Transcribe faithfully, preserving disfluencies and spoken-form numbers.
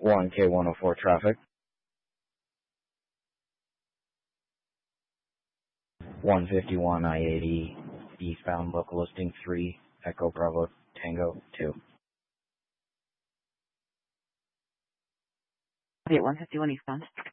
one K one oh four traffic. one fifty-one I eighty eastbound local listing three Echo Bravo Tango two. Okay, one fifty-one eastbound.